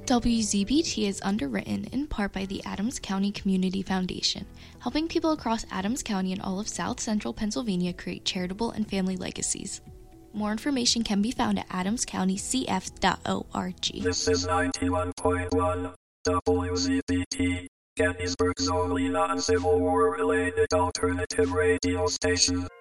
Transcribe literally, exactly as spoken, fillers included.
W Z B T is underwritten in part by the Adams County Community Foundation, helping people across Adams County and all of South Central Pennsylvania create charitable and family legacies. More information can be found at adams county c f dot org. This is ninety-one point one W Z B T, Gettysburg's only non-Civil War-related alternative radio station.